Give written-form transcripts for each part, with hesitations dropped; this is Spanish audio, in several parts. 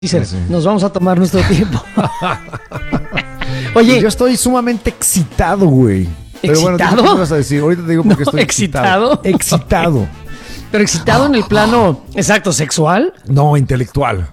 Teaser, sí. Nos vamos a tomar nuestro tiempo. Oye, yo estoy sumamente excitado, güey. Pero ¿excitado? Bueno, ¿qué vas a decir? Ahorita te digo porque estoy excitado. Excitado. Pero excitado en el plano, exacto, sexual. No, intelectual.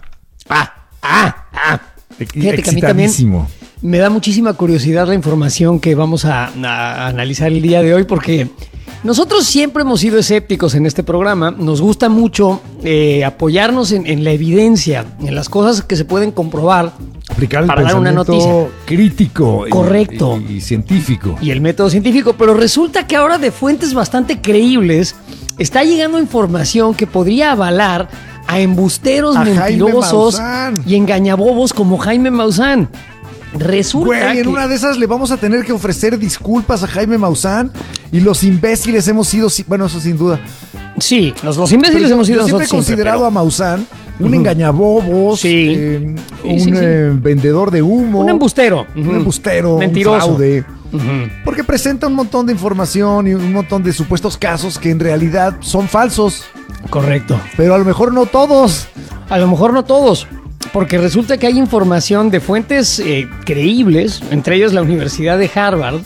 Fíjate que a mí también me da muchísima curiosidad la información que vamos a analizar el día de hoy, porque nosotros siempre hemos sido escépticos en este programa. Nos gusta mucho apoyarnos en la evidencia, en las cosas que se pueden comprobar. Aplicar el para dar una noticia crítico. Correcto. Y científico. Y el método científico. Pero resulta que ahora de fuentes bastante creíbles está llegando información que podría avalar a embusteros mentirosos y engañabobos como Jaime Maussan. Resulta Güey, en una de esas le vamos a tener que ofrecer disculpas a Jaime Maussan y los imbéciles hemos sido, bueno, eso sin duda. Sí, los imbéciles hemos sido nosotros. Siempre he considerado a Maussan un engañabobos, un vendedor de humo. Un embustero. Un embustero, mentiroso. Un fraude. Porque presenta un montón de información y un montón de supuestos casos que en realidad son falsos. Correcto. Pero a lo mejor no todos. A lo mejor no todos. Porque resulta que hay información de fuentes creíbles, entre ellos la Universidad de Harvard,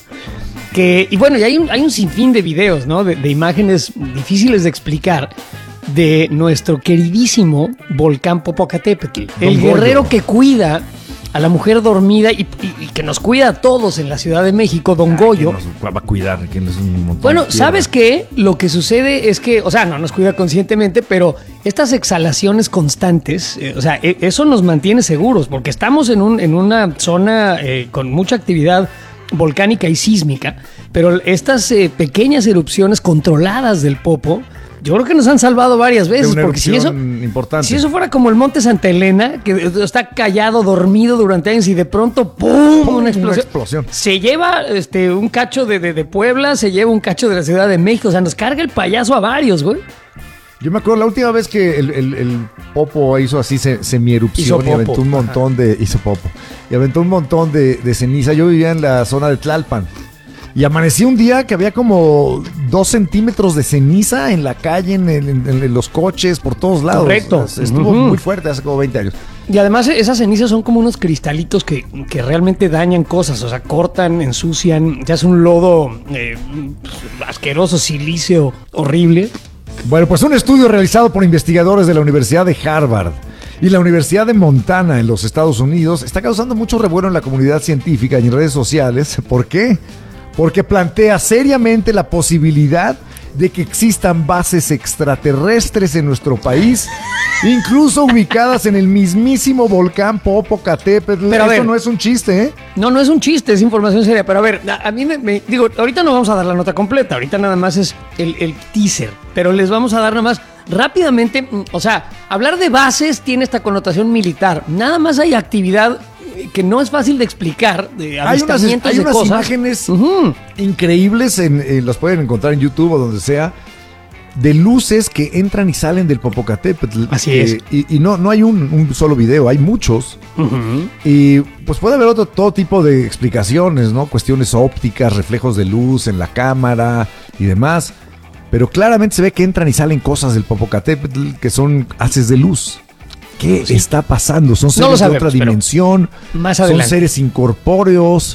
y bueno, y hay un sinfín de videos, ¿no? De imágenes difíciles de explicar de nuestro queridísimo volcán Popocatépetl, el guerrero que cuida a la mujer dormida y que nos cuida a todos en la Ciudad de México, Don Goyo. Nos va a cuidar, que es un montón. Bueno, ¿sabes qué? Lo que sucede es que, o sea, no nos cuida conscientemente, pero estas exhalaciones constantes, eso nos mantiene seguros, porque estamos en una zona con mucha actividad volcánica y sísmica, pero estas pequeñas erupciones controladas del Popo, yo creo que nos han salvado varias veces, porque si eso fuera como el Monte Santa Elena, que está callado, dormido durante años y de pronto ¡pum! Una explosión. Se lleva un cacho de Puebla, se lleva un cacho de la Ciudad de México, o sea, nos carga el payaso a varios, güey. Yo me acuerdo la última vez que el Popo hizo así semierupción y aventó un montón aventó un montón de ceniza. Yo vivía en la zona de Tlalpan. Y amanecí un día que había como 2 centímetros de ceniza en la calle, en los coches, por todos lados. Correcto. Estuvo muy fuerte hace como 20 años. Y además esas cenizas son como unos cristalitos que realmente dañan cosas. O sea, cortan, ensucian, ya es un lodo asqueroso, silicio, horrible. Bueno, pues un estudio realizado por investigadores de la Universidad de Harvard y la Universidad de Montana en los Estados Unidos está causando mucho revuelo en la comunidad científica y en redes sociales. ¿Por qué? Porque plantea seriamente la posibilidad de que existan bases extraterrestres en nuestro país, incluso ubicadas en el mismísimo volcán Popocatépetl. Pero esto no es un chiste, ¿eh? No es un chiste, es información seria. Pero a ver, a mí digo, ahorita no vamos a dar la nota completa, ahorita nada más es el teaser, pero les vamos a dar nada más rápidamente, o sea, hablar de bases tiene esta connotación militar, nada más hay actividad que no es fácil de explicar, de avistamientos hay de unas cosas. Imágenes increíbles, las pueden encontrar en YouTube o donde sea, de luces que entran y salen del Popocatépetl. Así es. Y no hay un solo video, hay muchos. Y pues puede haber todo tipo de explicaciones, ¿no? Cuestiones ópticas, reflejos de luz en la cámara y demás. Pero claramente se ve que entran y salen cosas del Popocatépetl que son haces de luz. ¿Qué está pasando? ¿Son seres de otra dimensión? ¿Son seres incorpóreos?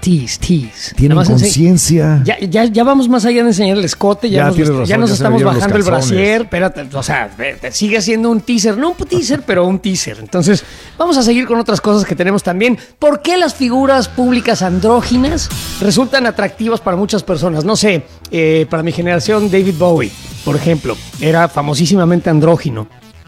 ¿Tienen conciencia? Ya vamos más allá de enseñar el escote, ya nos estamos bajando el brasier. Espérate, o sea, sigue siendo un teaser, no un teaser, pero un teaser. Entonces, vamos a seguir con otras cosas que tenemos también. ¿Por qué las figuras públicas andróginas resultan atractivas para muchas personas? No sé, para mi generación, David Bowie, por ejemplo, era famosísimamente andrógino.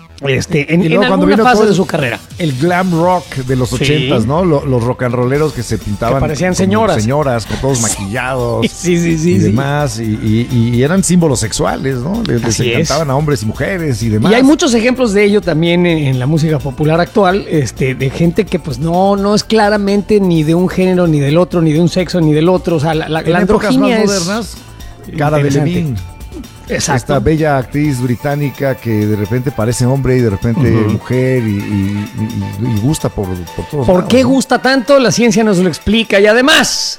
En alguna fase de su carrera. El glam rock de los 80s, ¿no? Los rock and rolleros que se pintaban. Que parecían señoras. Señoras, con todos maquillados. Sí. Y demás. Y eran símbolos sexuales, ¿no? Les encantaban a hombres y mujeres y demás. Y hay muchos ejemplos de ello también en la música popular actual, de gente que pues no es claramente ni de un género, ni del otro, ni de un sexo, ni del otro. O sea, la androginia más modernas, Cara Delevingne. Exacto. Esta bella actriz británica que de repente parece hombre y de repente mujer y gusta por todos ¿Por lados, qué gusta tanto? La ciencia nos lo explica. Y además,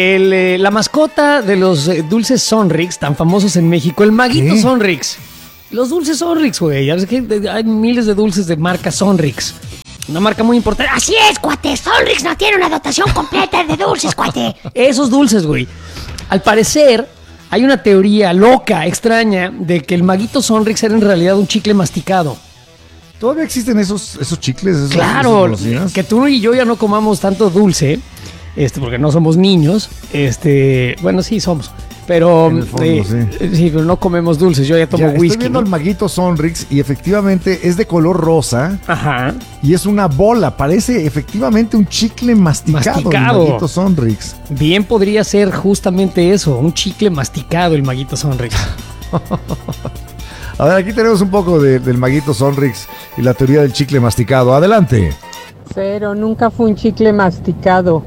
la mascota de los dulces Sonrix, tan famosos en México, el maguito Sonrix. Los dulces Sonrix, güey. Ya ves que hay miles de dulces de marca Sonrix. Una marca muy importante. Así es, cuate. Sonrix no tiene una dotación completa de dulces, cuate. Esos dulces, güey. Al parecer, hay una teoría loca, extraña, de que el maguito Sonrix era en realidad un chicle masticado. ¿Todavía existen esos chicles? Claro, esas golosinas? que tú y yo ya no comamos tanto dulce, porque no somos niños. Bueno, sí somos. Pero En el fondo, sí, pero no comemos dulces. Yo ya tomo whisky. Estoy viendo ¿no? el maguito Sonrix y efectivamente es de color rosa. Ajá. Y es una bola, parece efectivamente un chicle masticado. El maguito Sonrix. Bien podría ser justamente eso, un chicle masticado el maguito Sonrix. A ver, aquí tenemos un poco del maguito Sonrix y la teoría del chicle masticado. Adelante. Cero, nunca fue un chicle masticado.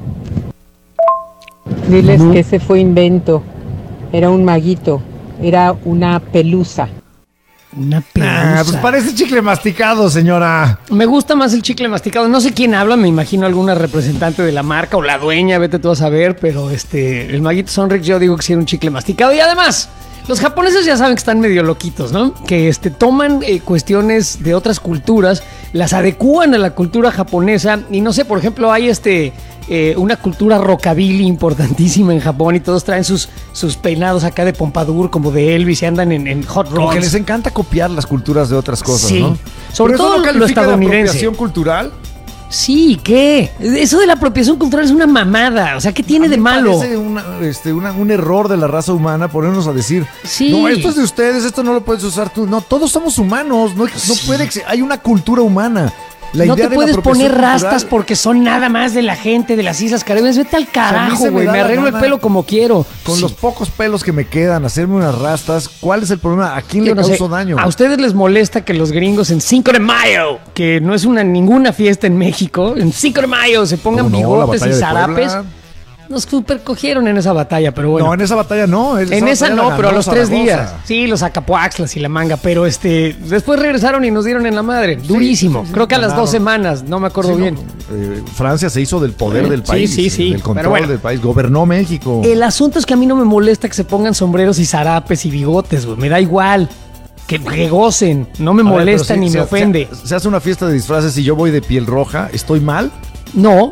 Diles que ese fue invento. Era un maguito, era una pelusa. Una pelusa. Pues parece chicle masticado, señora. Me gusta más el chicle masticado. No sé quién habla, me imagino alguna representante de la marca o la dueña, vete tú a saber, pero el maguito Sonrix yo digo que sí era un chicle masticado. Y además, los japoneses ya saben que están medio loquitos, ¿no? Que toman cuestiones de otras culturas, las adecúan a la cultura japonesa y no sé, por ejemplo, hay una cultura rockabilly importantísima en Japón y todos traen sus peinados acá de pompadour como de Elvis y andan en hot rods. Porque les encanta copiar las culturas de otras cosas, Sí. ¿no? Sobre ¿Pero todo eso no lo califica de estadounidense. apropiación cultural? Sí, ¿qué? Eso de la apropiación cultural es una mamada. O sea, ¿qué tiene A mí de me malo? parece un error de la raza humana ponernos a decir, Sí. no, esto es de ustedes, esto no lo puedes usar tú. No, todos somos humanos, no puede, hay una cultura humana. La No idea te de la puedes apropiación poner rastas cultural- porque son nada más de la gente de las Islas Caribeñas. Vete al a mí carajo, se me güey. da Me la arreglo el gana, pelo como quiero. Con Sí. los pocos pelos que me quedan, hacerme unas rastas, ¿cuál es el problema? ¿A quién Yo le no sé, causo daño? ¿A ustedes les molesta que los gringos en 5 de mayo, que no es ninguna fiesta en México, en 5 de mayo se pongan ¿Cómo no? La bigotes y batalla de zarapes? Puebla. Nos supercogieron en esa batalla, pero bueno. No, en esa batalla no. En esa no, pero a los 3 días. Zaragoza. Sí, los Acapuaxlas y la manga, pero después regresaron y nos dieron en la madre. Durísimo. sí, Creo que a las ganaron. 2 semanas, no me acuerdo Sí, bien. Francia se hizo del poder del Sí, país, sí, del control pero bueno. del país, gobernó México. El asunto es que a mí no me molesta que se pongan sombreros y zarapes y bigotes, güey. Me da igual. Que gocen. No me A ver, molesta pero ni sí, me ofende. Se hace una fiesta de disfraces y yo voy de piel roja, ¿estoy mal? No.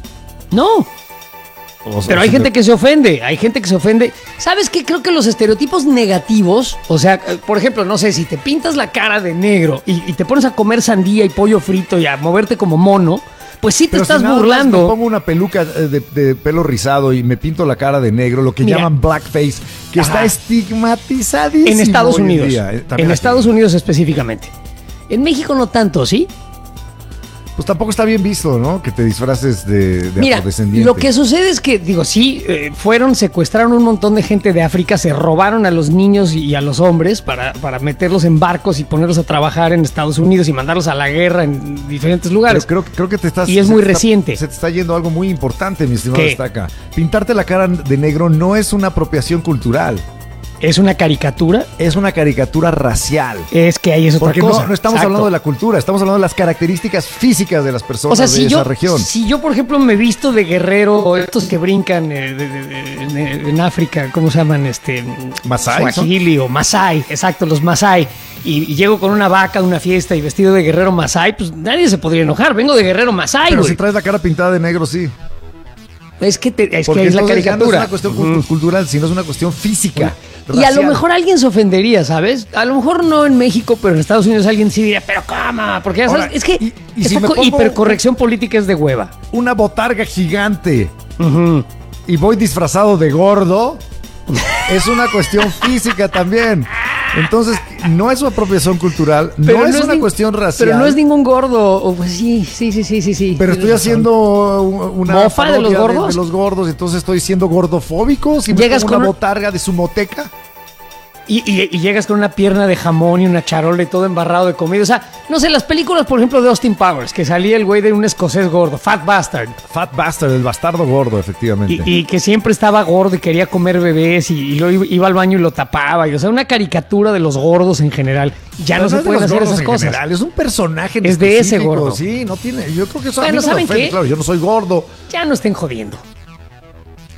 No. O sea, Pero hay gente que se ofende, hay gente que se ofende. ¿Sabes qué? Creo que los estereotipos negativos, o sea, por ejemplo, no sé, si te pintas la cara de negro y te pones a comer sandía y pollo frito y a moverte como mono, pues sí te Pero estás si nada más burlando. me pongo una peluca de pelo rizado y me pinto la cara de negro, lo que Mira. llaman blackface, que Ajá. está estigmatizadísimo En Estados hoy Unidos. día, también En aquí. Estados Unidos específicamente. En México no tanto, ¿sí? Pues tampoco está bien visto, ¿no? Que te disfraces de Mira, afrodescendiente. lo que sucede es que, digo, sí, secuestraron un montón de gente de África, se robaron a los niños y a los hombres para meterlos en barcos y ponerlos a trabajar en Estados Unidos y mandarlos a la guerra en diferentes lugares. Pero creo que te estás... Y es se muy te está- reciente. Se te está yendo algo muy importante, mi estimado ¿Qué? Estaca. Pintarte la cara de negro no es una apropiación cultural, ¿Es una caricatura? es una caricatura racial. Es que ahí es otra Porque cosa. no estamos Exacto. hablando de la cultura, estamos hablando de las características físicas de las personas O sea, de esa región. si yo, por ejemplo, me visto de guerrero, o estos que brincan en África, ¿cómo se llaman? ¿Masái, Swahili o Masái, exacto, los Masái. Y llego con una vaca a una fiesta y vestido de guerrero Masái, pues nadie se podría enojar. Vengo de guerrero Masái, Pero güey. si traes la cara pintada de negro, sí. Es que Porque ahí es la entonces ya no es caricatura. una cuestión cultural, sino es una cuestión física. Y a lo racial. mejor alguien se ofendería, ¿sabes? A lo mejor no en México, pero en Estados Unidos alguien sí diría, pero ¿cómo? Porque ya sabes, Ahora, es que y si esta me pongo- hipercorrección política es de hueva. Una botarga gigante Ujú. y voy disfrazado de gordo, es una cuestión física también. Entonces, no es una apropiación cultural, no es una cuestión racial. Pero no es ningún gordo. O pues sí. Pero estoy haciendo una ¿Mofa de los parodia gordos? de los gordos, entonces estoy siendo gordofóbico. Si me Llegas pongo una con un- botarga de sumoteca. Y llegas con una pierna de jamón y una charola y todo embarrado de comida. O sea, no sé, las películas, por ejemplo, de Austin Powers, que salía el güey de un escocés gordo, Fat Bastard, Fat Bastard, el bastardo gordo, efectivamente. y que siempre estaba gordo y quería comer bebés y luego iba al baño y lo tapaba. O sea, una caricatura de los gordos en general. Ya Pero no se es de pueden los hacer gordos esas en cosas. general, es un personaje en Es de ese específico, gordo. Sí, no tiene. Yo creo que eso a Bueno, mí no me ¿saben ofende, qué? claro, yo no soy gordo. Ya no estén jodiendo.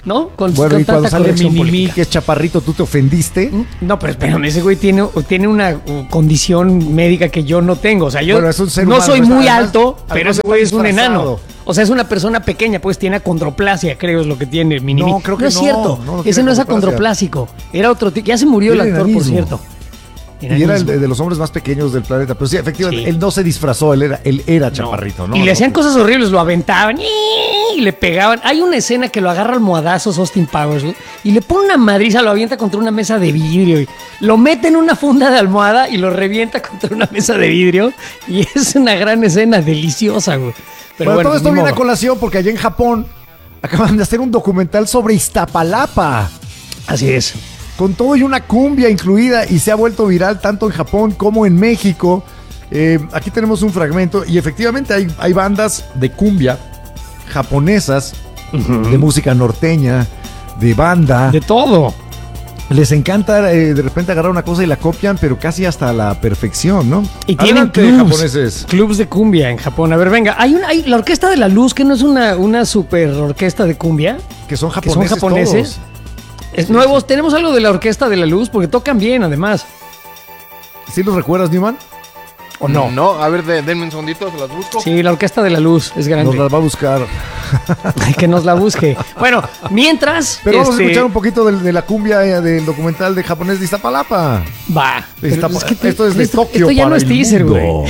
¿no? Bueno, y cuando sale corrección Mini-Me, política. que es chaparrito, ¿tú te ofendiste? No, pero espérame, ese güey tiene una condición médica que yo no tengo. O sea, yo Bueno, es un ser no humano, soy pues, muy además- alto, pero además ese güey es un disfrazado. enano. O sea, es una persona pequeña, pues tiene achondroplasia, creo es lo que tiene Mini-Me. No, creo que es no, cierto. no Ese tiene no es achondroplasia. acondroplásico. Era otro tipo. Ya se murió el Tiene actor, por enanismo. cierto. Y era el Enanismo. de los hombres más pequeños del planeta. Pero sí, efectivamente, Sí. él no se disfrazó, él era chaparrito, ¿no? Y le hacían No, cosas horribles, lo aventaban y le pegaban. Hay una escena que lo agarra al almohadazos Austin Powers, güey, y le pone una madriza, lo avienta contra una mesa de vidrio y lo mete en una funda de almohada y lo revienta contra una mesa de vidrio. Y es una gran escena, deliciosa, güey. Pero Bueno, todo esto ni viene a modo. colación porque allá en Japón acaban de hacer un documental sobre Iztapalapa. Así es. Con todo y una cumbia incluida, y se ha vuelto viral tanto en Japón como en México. Aquí tenemos un fragmento y efectivamente hay bandas de cumbia japonesas, de música norteña, de banda. De todo. Les encanta de repente agarrar una cosa y la copian, pero casi hasta la perfección, ¿no? Y tienen Adelante, clubs, japoneses. clubs de cumbia en Japón. A ver, venga, hay la Orquesta de la Luz, que no es una super orquesta de cumbia. Que son Que son japoneses, japoneses. todos. Es nuevos, tenemos algo de la Orquesta de la Luz, porque tocan bien, además. ¿Sí los recuerdas, Newman? ¿O no? No, a ver, denme un segundito, se las busco. Sí, la Orquesta de la Luz es Nos grande. las va a buscar. Que nos la busque. Bueno, mientras. Pero vamos a escuchar un poquito de la cumbia del documental de japonés de Iztapalapa. Va. Pero Esto es de Tokio esto ya no para es el teaser, güey. mundo.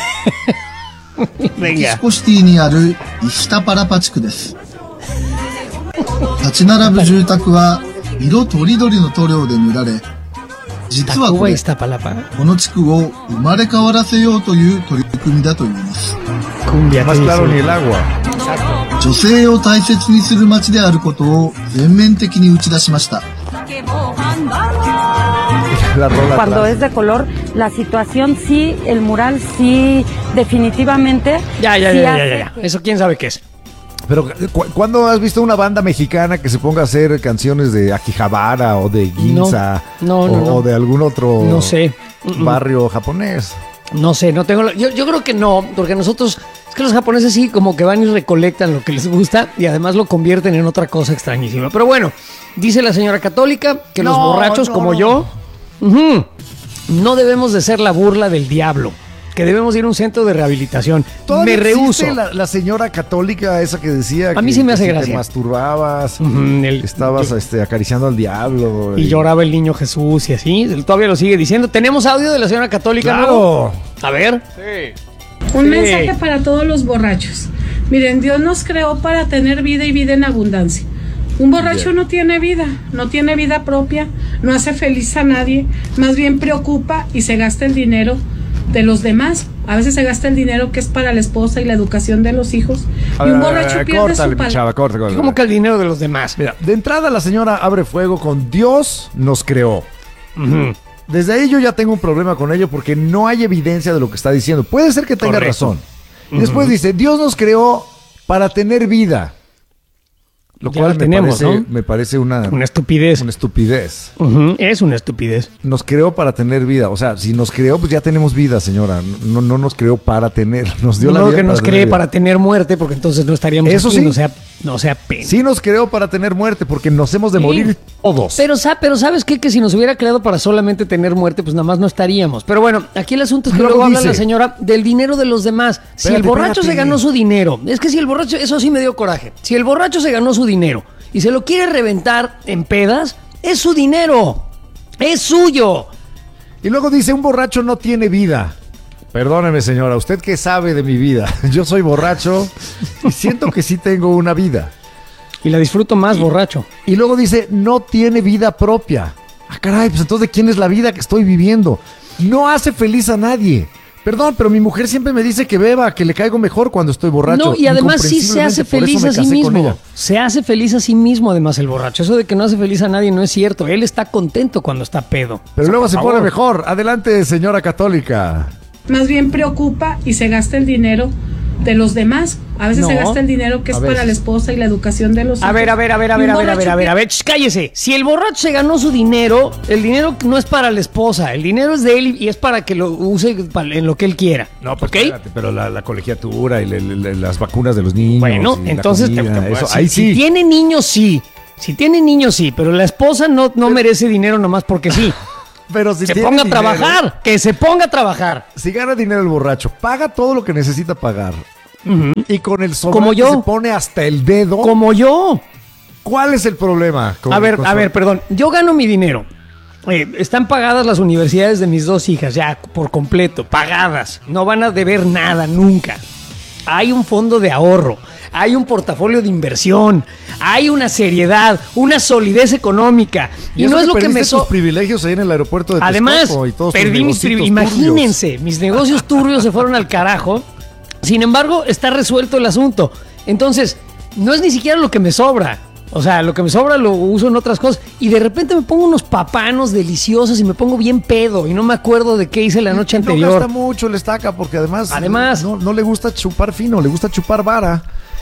メキ Venga. シコシティにあるイスタパラパ地区です。立ち並ぶ住宅は色とりどりの塗料で塗られ、実はこ Tacuba れ、 Iztapalapa. この地区を生まれ変わらせようという取り組みだといいます。 Cumbia. Más te claro dice. ni el agua. 女性を大切にする街であることを全面的に打ち出しました。 La rola Cuando atrás. es de color, la situación sí, el mural sí, definitivamente. Ya, sí ya. hace que- Eso quién sabe qué es. Pero, ¿cuándo has visto una banda mexicana que se ponga a hacer canciones de Akihabara o de Ginza? No, o de algún otro No sé. barrio japonés? No sé, no tengo. Yo creo que no, porque nosotros. Es que los japoneses sí, como que van y recolectan lo que les gusta y además lo convierten en otra cosa extrañísima. Pero bueno, dice la señora católica que los borrachos como yo no debemos de ser la burla del diablo, que debemos ir a un centro de rehabilitación. ¿Todavía Me rehúso. existe la señora católica esa que decía A mí que, sí me que hace si gracia. te masturbabas, estabas acariciando al diablo? Y lloraba el niño Jesús y así. Él todavía lo sigue diciendo. ¿Tenemos audio de la señora católica? ¡Claro! nuevo? A ver. Sí. Un Sí. mensaje para todos los borrachos. Miren, Dios nos creó para tener vida y vida en abundancia. Un borracho no tiene vida propia, no hace feliz a nadie, más bien preocupa y se gasta el dinero de los demás. A veces se gasta el dinero que es para la esposa y la educación de los hijos. Y un borracho pierde córtale, su mi chava, palabra. córtale. ¿Cómo que el dinero de los demás? Mira, de entrada la señora abre fuego con Dios nos creó. Desde ahí yo ya tengo un problema con ello porque no hay evidencia de lo que está diciendo. Puede ser que tenga Correcto. razón. Y después dice, Dios nos creó para tener vida. Lo Ya cual la tenemos, ¿no? me parece una estupidez. estupidez. Es una estupidez. Nos creó para tener vida. O sea, si nos creó, pues ya tenemos vida, señora. No nos creó para tener. Nos dio la No vida que nos tener cree vida. para tener muerte, porque entonces no estaríamos Eso aquí, sí. no sea pena. Sí nos creó para tener muerte porque nos hemos de Sí. morir todos. Pero ¿sabes qué? Que si nos hubiera creado para solamente tener muerte, pues nada más no estaríamos. Pero bueno, aquí el asunto es que Luego luego habla dice- la señora del dinero de los demás. Si el Espérate, borracho espérate. se ganó su dinero, es que si el borracho, eso sí me dio coraje. Si el borracho se ganó su dinero y se lo quiere reventar en pedas, es su dinero. Es suyo. Y luego dice, un borracho no tiene vida. Perdóneme, señora, ¿usted qué sabe de mi vida? Yo soy borracho y siento que sí tengo una vida. Y la disfruto más borracho. Y luego dice, no tiene vida propia. Ah, caray, pues entonces, ¿de quién es la vida que estoy viviendo? No hace feliz a nadie. Perdón, pero mi mujer siempre me dice que beba, que le caigo mejor cuando estoy borracho. No, y además sí se hace Incomprensiblemente, por eso feliz me a sí casé con mismo. ella. Se hace feliz a sí mismo, además, el borracho. Eso de que no hace feliz a nadie no es cierto. Él está contento cuando está pedo. Pero O sea, luego por se favor. pone mejor. Adelante, señora católica. Más bien preocupa y se gasta el dinero de los demás. A veces No. se gasta el dinero que es A para veces. la esposa y la educación de los hijos. A ver. Y un borracho Ch, cállese. Si el borracho se ganó su dinero, el dinero no es para la esposa. El dinero es de él y es para que lo use en lo que él quiera. No, pues ¿ok? espérate, pero la colegiatura y las vacunas de los niños. Bueno, y la entonces, comida, eso, si, ahí si sí. tiene niños, sí. Si tiene niños, sí, pero la esposa no merece dinero nomás porque sí. Pero si Se tiene ponga a dinero, trabajar, que se ponga a trabajar. Si gana dinero el borracho, paga todo lo que necesita pagar. Y con el Como sobrante yo. se pone hasta el dedo. Como yo. ¿Cuál es el problema? A ver, perdón. Yo gano mi dinero. Están pagadas las universidades de mis 2 hijas, ya por completo, pagadas. No van a deber nada nunca. Hay un fondo de ahorro, hay un portafolio de inversión, hay una seriedad, una solidez económica. Y no es lo que me tus privilegios ahí en el aeropuerto de Además, Texcoco y todos tus perdí mis negocitos imagínense, mis negocios turbios se fueron al carajo. Sin embargo, está resuelto el asunto. Entonces, no es ni siquiera lo que me sobra. O sea, lo que me sobra lo uso en otras cosas. Y de repente me pongo unos papanos deliciosos y me pongo bien pedo. Y no me acuerdo de qué hice la noche anterior. No gasta mucho el estaca porque además no le gusta chupar fino, le gusta chupar vara.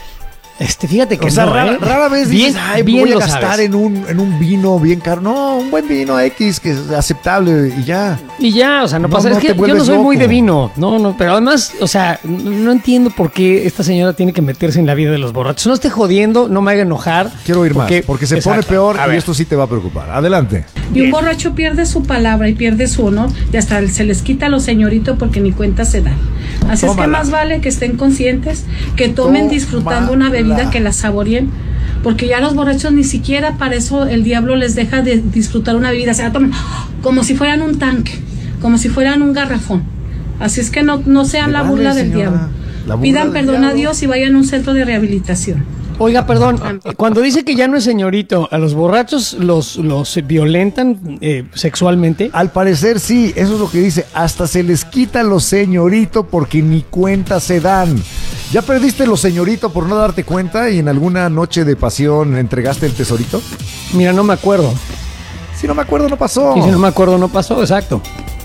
Fíjate que o sea, no, rara vez dices, bien voy a lo gastar sabes. en un vino bien caro. No, un buen vino X que es aceptable y ya. Y ya, o sea, no pasa. No Es que te yo no vuelves soy muy loco. de vino. No, pero además, o sea, no entiendo por qué esta señora tiene que meterse en la vida de los borrachos. No esté jodiendo, no me haga enojar. Quiero oír más, porque se pone Exacto. peor A y ver. esto sí te va a preocupar. Adelante. Y un borracho pierde su palabra y pierde su honor y hasta se les quita a los señoritos porque ni cuenta se dan. Así es que Tómala. más vale que estén conscientes, que tomen disfrutando una bebida, que la saboreen, porque ya los borrachos ni siquiera para eso el diablo les deja de disfrutar una bebida. Se la toman como si fueran un tanque, como si fueran un garrafón. Así es que no sean Le la vale, burla del señora. diablo. La burla Pidan del perdón a diablo. Dios y vayan a un centro de rehabilitación. Oiga, perdón, cuando dice que ya no es señorito, ¿a los borrachos los violentan sexualmente? Al parecer sí, eso es lo que dice. Hasta se les quita lo señorito porque ni cuenta se dan. ¿Ya perdiste lo señorito por no darte cuenta y en alguna noche de pasión entregaste el tesorito? Mira, no me acuerdo. Si no me acuerdo, no pasó. Y si no me acuerdo, no pasó, exacto.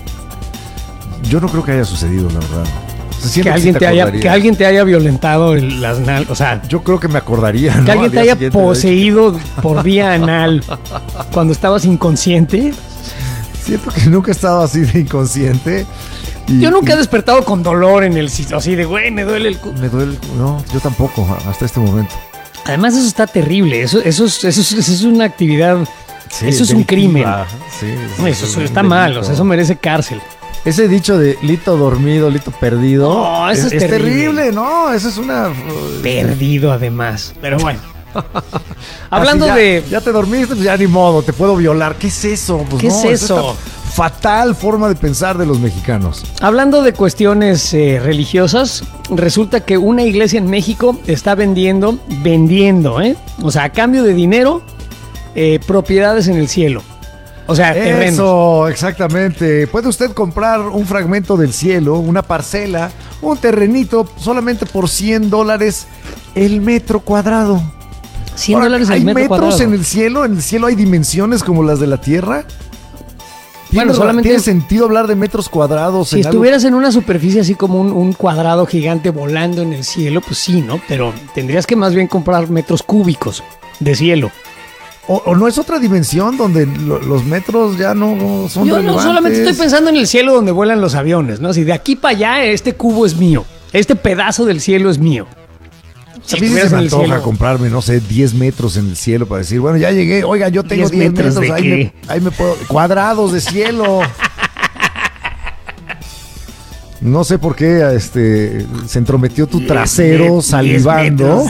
Yo no creo que haya sucedido, la verdad. O sea, siento Que alguien, sí te haya, acordarías. que alguien te haya violentado las nalgas, o sea, Yo creo que me acordaría, ¿no? que alguien Al te día haya siguiente de- poseído por vía anal cuando estabas inconsciente. Siento que nunca he estado así de inconsciente. Yo nunca he despertado con dolor en el sitio, así de, güey, me duele el cu-". Me duele. No, yo tampoco, hasta este momento. Además, eso está terrible, eso es una actividad, Sí, eso es un crimen. Sí, Eso está mal, o sea, eso merece cárcel. Ese dicho de lito dormido, lito perdido. No, eso es terrible. terrible. No, eso es una. Perdido además, pero bueno. Hablando Así de... Ya te dormiste, pues ya ni modo, te puedo violar. ¿Qué es eso? Pues ¿Qué no, es eso? esta fatal forma de pensar de los mexicanos. Hablando de cuestiones religiosas, resulta que una iglesia en México está vendiendo, o sea, a cambio de dinero, propiedades en el cielo. O sea, terrenos. Eso, exactamente. Puede usted comprar un fragmento del cielo, una parcela, un terrenito, solamente por $100 el metro cuadrado. $100 Ahora, el ¿hay metro metros cuadrado. en el cielo? ¿En el cielo hay dimensiones como las de la Tierra? Bueno, solamente ¿Tiene sentido hablar de metros cuadrados? si en algo? estuvieras en una superficie así como un cuadrado gigante volando en el cielo, pues sí, ¿no? Pero tendrías que más bien comprar metros cúbicos de cielo. ¿O no es otra dimensión donde los metros ya no son Yo no relevantes? solamente estoy pensando en el cielo donde vuelan los aviones, ¿no? Si de aquí para allá este cubo es mío, este pedazo del cielo es mío. A mí sí se me antoja comprarme, no sé, 10 metros en el cielo para decir, bueno, ya llegué, oiga, yo tengo 10 metros, ¿de qué? ahí me puedo... Cuadrados de cielo. No sé por qué se entrometió tu trasero salivando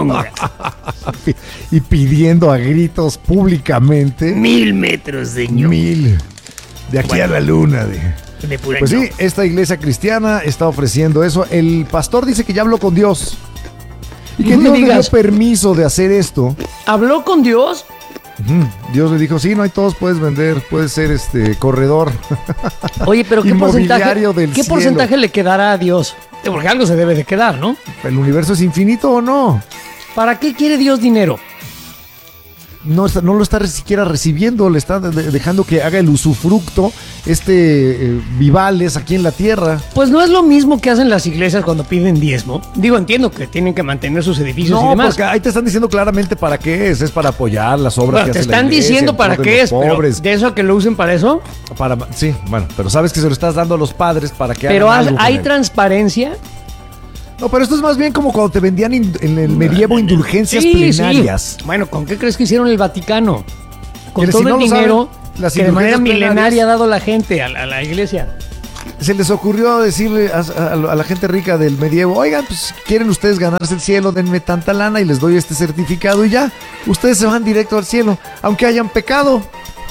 y pidiendo a gritos públicamente 1000 metros de ño. 1000 de aquí a la luna. De pura Pues ño. sí, esta iglesia cristiana está ofreciendo eso. El pastor dice que ya habló con Dios y que No me Dios le dio digas. permiso de hacer esto. ¿Habló con Dios? Dios le dijo, sí, no hay todos, puedes vender, puedes ser corredor. Oye, pero ¿qué Inmobiliario del cielo. porcentaje le quedará a Dios? Porque algo se debe de quedar, ¿no? ¿El universo es infinito o no? ¿Para qué quiere Dios dinero? No lo está siquiera recibiendo, le está dejando que haga el usufructo, vivales aquí en la tierra. Pues no es lo mismo que hacen las iglesias cuando piden diezmo. Digo, entiendo que tienen que mantener sus edificios y No, demás. porque ahí te están diciendo claramente para qué es para apoyar las obras Bueno, que te hace la están iglesia diciendo en para pro de qué los es, pero pobres. de eso a que lo usen para eso. Sí, bueno, pero sabes que se lo estás dando a los padres para que Pero hagan algo con hay él. transparencia. No, pero esto es más bien como cuando te vendían en el medievo indulgencias plenarias. Sí. Bueno, ¿con qué crees que hicieron el Vaticano? Con Pero todo si no el lo dinero saben, las que de manera indulgencias milenaria plenarias- ha dado la gente a la iglesia. Se les ocurrió decirle a la gente rica del medievo, oigan, pues quieren ustedes ganarse el cielo, denme tanta lana y les doy este certificado y ya, ustedes se van directo al cielo, aunque hayan pecado,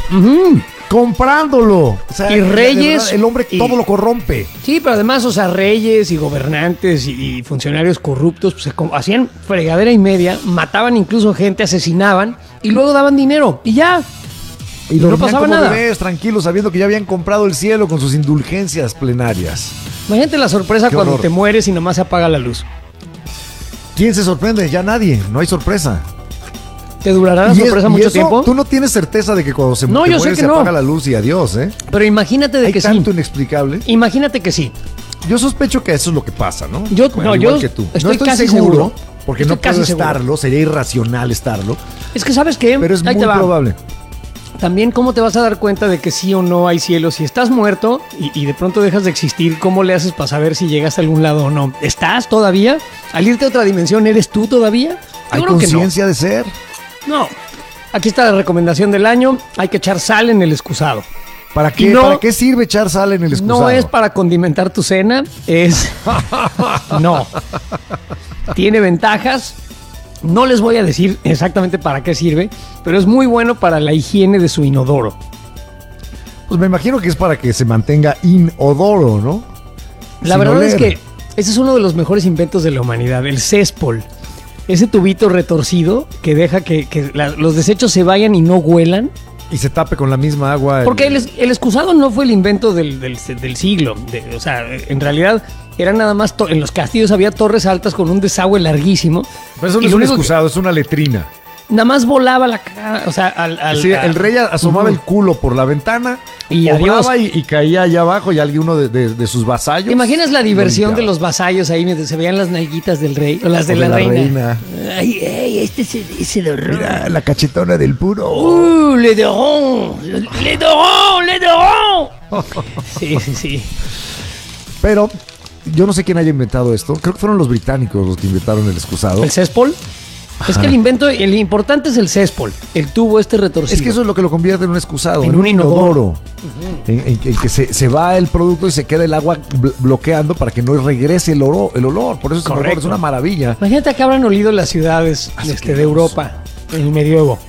comprándolo. O sea, Y de reyes verdad, el hombre y- todo lo corrompe. Sí, pero además, o sea, reyes y gobernantes y funcionarios corruptos pues, hacían fregadera y media, mataban incluso gente, asesinaban y luego daban dinero y ya. Y no Dormían pasaba como nada. bebés, tranquilos, sabiendo que ya habían comprado el cielo con sus indulgencias plenarias. Imagínate la sorpresa Qué cuando horror. te mueres y nomás se apaga la luz. ¿Quién se sorprende? Ya nadie, no hay sorpresa. ¿Te durará la Y sorpresa y mucho eso, tiempo? Tú no tienes certeza de que cuando se No, te yo sé mueres que se no. apaga la luz y adiós, ¿eh? Pero imagínate de Hay que tanto sí. inexplicable. Imagínate que sí. Yo sospecho que eso es lo que pasa, ¿no? Yo- Bueno, no, igual yo que tú. estoy No estoy casi seguro, seguro. porque Estoy no puedo casi seguro. estarlo, sería irracional estarlo, Es que, ¿sabes qué? pero es Ahí muy te va. probable. También, ¿cómo te vas a dar cuenta de que sí o no hay cielo? Si estás muerto y de pronto dejas de existir, ¿cómo le haces para saber si llegas a algún lado o no? ¿Estás todavía? ¿Al irte a otra dimensión eres tú todavía? Yo Hay creo que no. conciencia de ser. No. Aquí está la recomendación del año. Hay que echar sal en el excusado. ¿Para qué, Y no- ¿Para qué sirve echar sal en el excusado? No es para condimentar tu cena, es... No. Tiene ventajas. No les voy a decir exactamente para qué sirve, pero es muy bueno para la higiene de su inodoro. Pues me imagino que es para que se mantenga inodoro, ¿no? La Sin verdad oler. es que ese es uno de los mejores inventos de la humanidad, el céspol. Ese tubito retorcido que deja que los desechos se vayan y no huelan. Y se tape con la misma agua. Porque el excusado no fue el invento del siglo. O sea, en realidad era nada más... En los castillos había torres altas con un desagüe larguísimo. Pero eso no y es lo un único que- excusado, es una letrina. Nada más volaba la cara, o sea, Sí, el rey asomaba el culo por la ventana Y obraba adiós. y caía allá abajo y alguno de sus vasallos. ¿Te imaginas la lo diversión de limpiaba. los vasallos ahí mientras se veían las nalguitas del rey o las de, O la, reina? Ay, ay, este es el horror. Mira, la cachetona del puro. Le Doron! ¡Le Doron! ¡Le Doron! Sí, sí, sí. Pero yo no sé quién haya inventado esto. Creo que fueron los británicos los que inventaron el excusado. ¿El céspol? Es que el importante es el céspol, el tubo este retorcido. Es que eso es lo que lo convierte en un excusado, En un inodoro. En que se va el producto y se queda el agua bloqueando para que no regrese el olor. Por eso es, un olor, Correcto. es una maravilla. Imagínate que habrán olido las ciudades de Europa en el medioevo.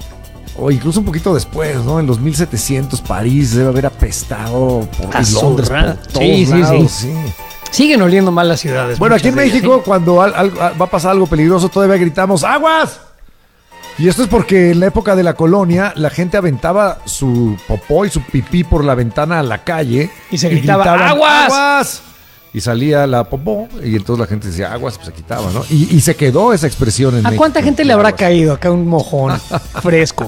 O incluso un poquito después, ¿no? En los 1700 París debe haber apestado por A y Londres, por zurra. todos Sí, sí, lados, sí. sí. Siguen oliendo mal las ciudades. Bueno, aquí en muchas de ellas, México, cuando va a pasar algo peligroso, todavía gritamos ¡aguas! Y esto es porque en la época de la colonia, la gente aventaba su popó y su pipí por la ventana a la calle. Y se gritaba, gritaban, ¡aguas! ¡aguas! Y salía la popó y entonces la gente decía aguas, pues se quitaba, ¿no? Y se quedó esa expresión en ¿A México. cuánta gente le habrá Aguas. caído acá un mojón fresco?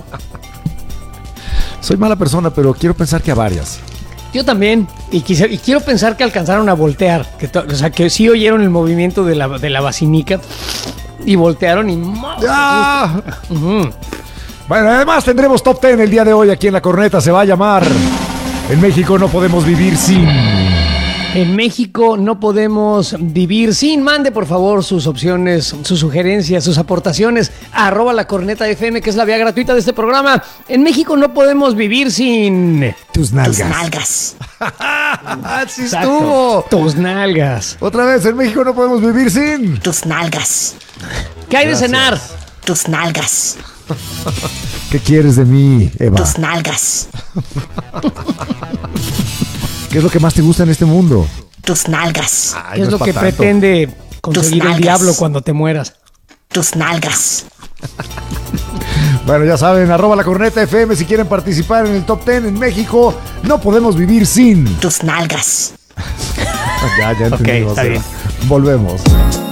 Soy mala persona, pero quiero pensar que a varias. Yo también. Y quiero pensar que alcanzaron a voltear. O sea, que sí oyeron el movimiento de la basinica y voltearon y... ¡Ah! Ujú. Bueno, además tendremos Top 10 el día de hoy aquí en La Corneta. Se va a llamar En México no podemos vivir sin... En México no podemos vivir sin. Mande por favor sus opciones, sus sugerencias, sus aportaciones a @lacornetafm, que es la vía gratuita de este programa. En México no podemos vivir sin... Tus nalgas. Tus nalgas. ¡Sí Exacto. estuvo! Tus nalgas. Otra vez, en México no podemos vivir sin... Tus nalgas. ¿Qué hay de Gracias. cenar? Tus nalgas. ¿Qué quieres de mí, Eva? Tus nalgas. ¿Qué es lo que más te gusta en este mundo? Tus nalgas. Ay, ¿Qué es no lo pa' que tanto. pretende conseguir el nalgas. diablo cuando te mueras? Tus nalgas. Bueno, ya saben, @lacornetafm si quieren participar en el Top 10 en México. No podemos vivir sin... Tus nalgas. Ya entendimos. está Eva. bien. Volvemos.